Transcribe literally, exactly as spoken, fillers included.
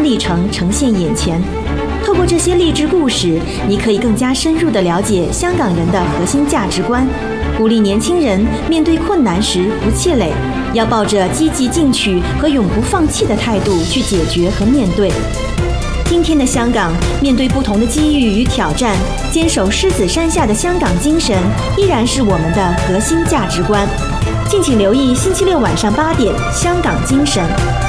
历程呈现眼前。透过这些励志故事，你可以更加深入地了解香港人的核心价值观，鼓励年轻人面对困难时不气馁，要抱着积极进取和永不放弃的态度去解决和面对。今天的香港，面对不同的机遇与挑战，坚守狮子山下的香港精神依然是我们的核心价值观。敬请留意星期六晚上八点《香港精神》。